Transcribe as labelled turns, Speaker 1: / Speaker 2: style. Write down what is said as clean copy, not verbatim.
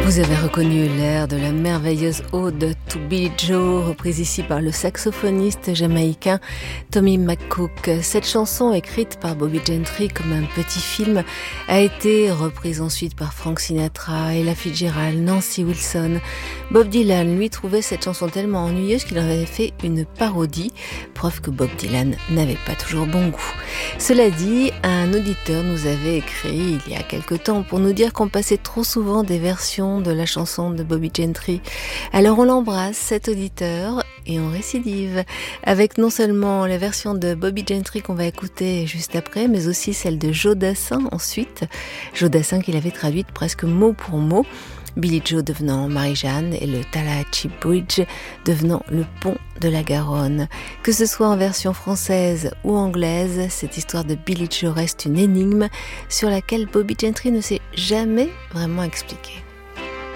Speaker 1: Vous avez reconnu l'air de la merveilleuse ode to Billie Joe, reprise ici par le saxophoniste jamaïcain Tommy McCook. Cette chanson, écrite par Bobby Gentry comme un petit film, a été reprise ensuite par Frank Sinatra, Ella Fitzgerald, Nancy Wilson. Bob Dylan, lui, trouvait cette chanson tellement ennuyeuse qu'il en avait fait une parodie, preuve que Bob Dylan n'avait pas toujours bon goût. Cela dit, un auditeur nous avait écrit il y a quelque temps pour nous dire qu'on passait trop souvent des versions de la chanson de Bobby Gentry. Alors on l'embrasse, cet auditeur, et on récidive avec non seulement la version de Bobby Gentry qu'on va écouter juste après, mais aussi celle de Joe Dassin ensuite. Joe Dassin qu'il avait traduite presque mot pour mot. Billie Joe devenant Marie-Jeanne et le Tallahatchie Bridge devenant le pont de la Garonne. Que ce soit en version française ou anglaise, cette histoire de Billie Joe reste une énigme sur laquelle Bobby Gentry ne s'est jamais vraiment expliqué.